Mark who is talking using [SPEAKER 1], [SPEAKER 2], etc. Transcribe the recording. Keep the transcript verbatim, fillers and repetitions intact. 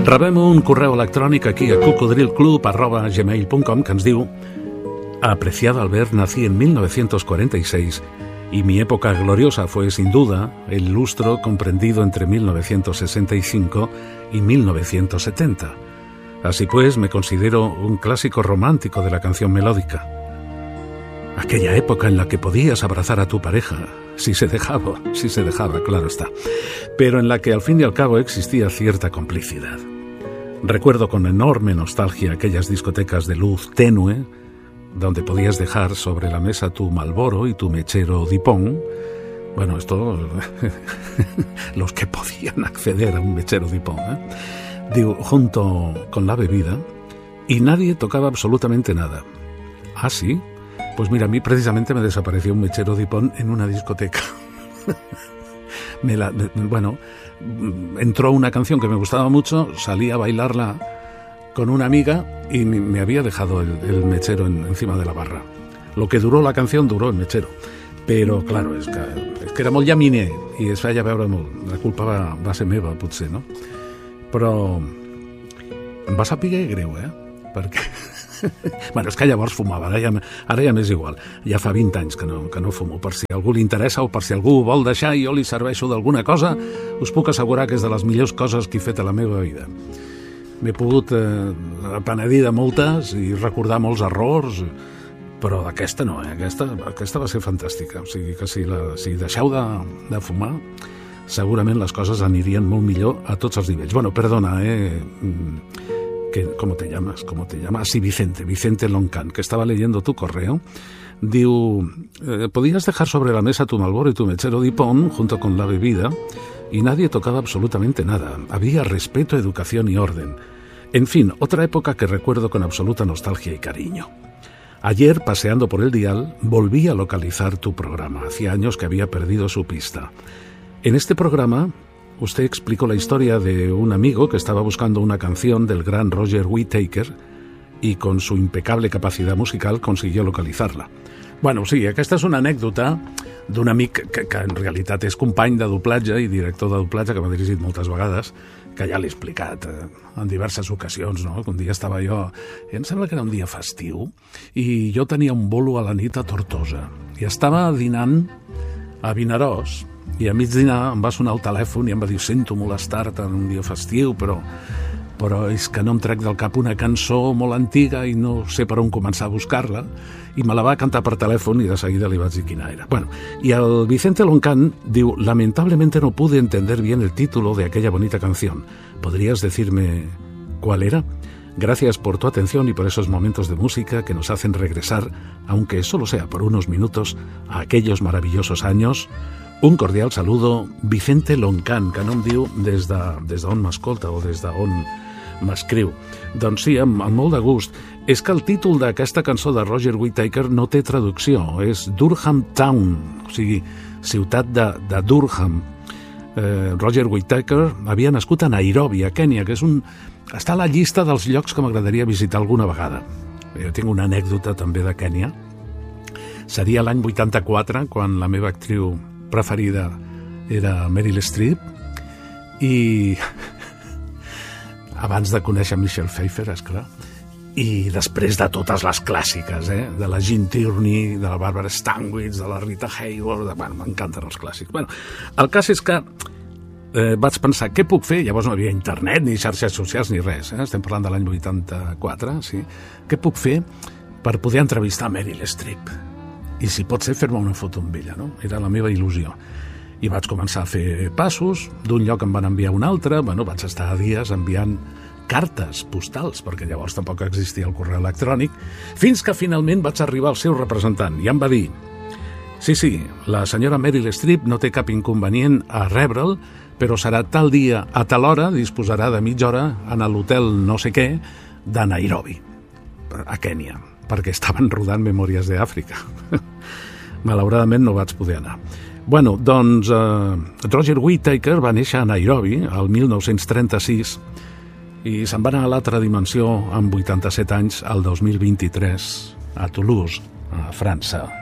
[SPEAKER 1] Rebem un correu electrònic aquí a cocodrilclub arroba gmail punt com que ens diu: apreciado Albert, nací en mil novecientos cuarenta y seis y mi época gloriosa fue sin duda el lustro comprendido entre mil novecientos sesenta y cinco y mil novecientos setenta. Así pues, me considero un clásico romántico de la canción melódica. Aquella época en la que podías abrazar a tu pareja, si se dejaba, si se dejaba, claro está, pero en la que al fin y al cabo existía cierta complicidad. Recuerdo con enorme nostalgia aquellas discotecas de luz tenue, donde podías dejar sobre la mesa tu Marlboro y tu mechero Dupont. Bueno, esto, los que podían acceder a un mechero Dupont, ¿eh? Digo, junto con la bebida, y nadie tocaba absolutamente nada. ¿Ah, sí? Pues mira, a mí precisamente me desapareció un mechero Dupont en una discoteca. me la, me, bueno, entró una canción que me gustaba mucho, salí a bailarla con una amiga y me, me había dejado el, el mechero en, encima de la barra. Lo que duró la canción duró el mechero. Però, claro, és que, és que era molt llaminer i es feia veure molt. La culpa va, va ser meva, potser, no? Però em va saber greu, eh? Perquè... bueno, és que llavors fumava, ara ja, ara ja m'és igual. Ja fa vint anys que no, que no fumo. Per si algú li interessa o per si algú vol deixar i jo li serveixo d'alguna cosa, us puc assegurar que és de les millors coses que he fet a la meva vida. M'he pogut eh, penedir de moltes i recordar molts errors, però aquesta no, eh? aquesta, aquesta va ser fantàstica. O sigui que si, la, si deixeu de, de fumar, segurament les coses anirien molt millor a tots els nivells. Bueno, perdona, eh... Que, ¿cómo te llamas? ¿Cómo te llamas? Sí, Vicente, Vicente Loncan, que estaba leyendo tu correo. Diu, eh, podías dejar sobre la mesa tu Marlboro y tu mechero Dupont junto con la bebida y nadie tocaba absolutamente nada. Había respeto, educación y orden. En fin, otra época que recuerdo con absoluta nostalgia y cariño. Ayer, paseando por el dial, volví a localizar tu programa. Hacía años que había perdido su pista. En este programa... usted explicó la historia de un amigo que estaba buscando una canción del gran Roger Whittaker y con su impecable capacidad musical consiguió localizar-la. Bueno, sí, aquesta és una anècdota d'un amic que, que en realitat és company de doblatge i director de doblatge, que m'ha dirigit moltes vegades, que ja l'he explicat eh, en diverses ocasions, no? Un dia estava jo, em sembla que era un dia festiu, i jo tenia un bolo a la nit a Tortosa, i estava dinant a Vinaròs, i a mig dinar em va sonar el telèfon i em va dir: sento molestar-te en un dia festiu, però, però és que no em trec del cap una cançó molt antiga i no sé per on començar a buscar-la, i me la va cantar per telèfon i de seguida li vaig dir quina era. Bueno, y el Vicente Loncan diu: lamentablemente no pude entender bien el título de aquella bonita canción. ¿Podrías decirme cuál era? Gracias por tu atención y por esos momentos de música que nos hacen regresar, aunque solo sea por unos minutos, a aquellos maravillosos años. Un cordial saludo, Vicente Loncan, que no em diu des de, des d'on m'escolta o des d'on m'escriu. Doncs sí, amb, amb molt de gust. És que el títol d'aquesta cançó de Roger Whittaker no té traducció, és Durham Town, o sigui, ciutat de, de Durham. Eh, Roger Whittaker havia nascut a Nairobi, a Kènia, que és un, està a la llista dels llocs que m'agradaria visitar alguna vegada. Jo tinc una anècdota també de Kènia. Seria l'any vuitanta-quatre, quan la meva actriu preferida era Meryl Streep, i abans de conèixer Michelle Pfeiffer, esclar, i després de totes les clàssiques, eh? De la Jean Tierney, de la Barbara Stanwyck, de la Rita Hayworth, de... bueno, m'encanten els clàssics. Bueno, el cas és que eh, vaig pensar, què puc fer? Llavors no havia internet, ni xarxes socials, ni res, eh? Estem parlant de l'any vuitanta-quatre, sí? Què puc fer per poder entrevistar Meryl Streep? I si pot ser, fer-me una foto amb ella, no? Era la meva il·lusió. I vaig començar a fer passos, d'un lloc em van enviar un altre, bueno, vaig estar dies enviant cartes postals, perquè llavors tampoc existia el correu electrònic, fins que finalment vaig arribar al seu representant, i em va dir: sí, sí, la senyora Meryl Streep no té cap inconvenient a rebre'l, però serà tal dia a tal hora, disposarà de mitja hora en l'hotel no sé què de Nairobi, a Kènia, perquè estaven rodant Memòries d'Àfrica. Malauradament no vaig poder anar. Bueno, doncs eh, Roger Whittaker va néixer a Nairobi el mil nou-cents trenta-sis i se'n va anar a l'altra dimensió amb vuitanta-set anys el dos mil vint-i-tres a Toulouse, a França.